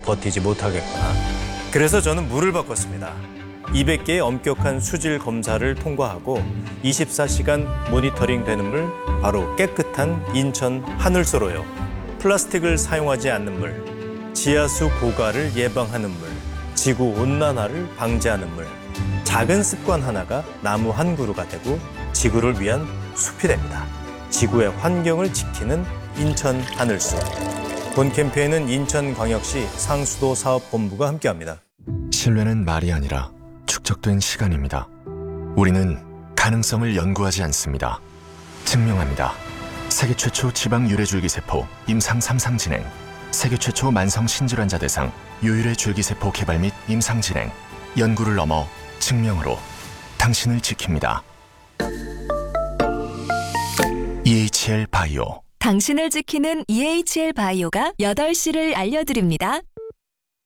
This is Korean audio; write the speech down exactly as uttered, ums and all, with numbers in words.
버티지 못하겠구나. 그래서 저는 물을 바꿨습니다. 이백 개의 엄격한 수질 검사를 통과하고 이십사 시간 모니터링 되는 물, 바로 깨끗한 인천 하늘소로요. 플라스틱을 사용하지 않는 물, 지하수 고갈을 예방하는 물, 지구 온난화를 방지하는 물. 작은 습관 하나가 나무 한 그루가 되고 지구를 위한 숲이 됩니다. 지구의 환경을 지키는 인천 하늘소. 본 캠페인은 인천광역시 상수도 사업본부가 함께합니다. 신뢰는 말이 아니라 축적된 시간입니다. 우리는 가능성을 연구하지 않습니다. 증명합니다. 세계 최초 지방 유래 줄기세포 임상 삼 상 진행, 세계 최초 만성 신질환자 대상 유유래 줄기세포 개발 및 임상 진행, 연구를 넘어 증명으로 당신을 지킵니다. 이에이치엘 바이오. 당신을 지키는 이에이치엘 바이오가 여덟 시를 알려드립니다.